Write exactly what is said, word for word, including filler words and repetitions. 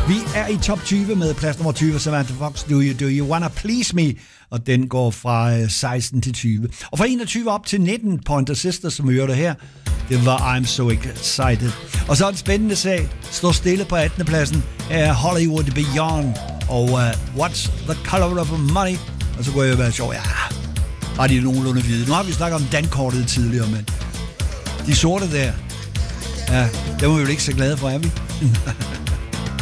Vi er i top tyve med plads nummer tyve, Samantha Fox, Do You, Do You Wanna Please Me, og den går fra seksten til tyve. Og fra enogtyve op til nitten, Pointer Sisters, som vi hørte her, det var I'm So Excited. Og så en spændende sag, står stille på attende pladsen, er Hollywood Beyond, og uh, What's the Color of Money? Og så kunne jeg være sjov, ja, har de nogenlunde hvide. Nu har vi snakket om dankortet tidligere, men de sorte der, ja, dem er vi jo ikke så glade for, er vi?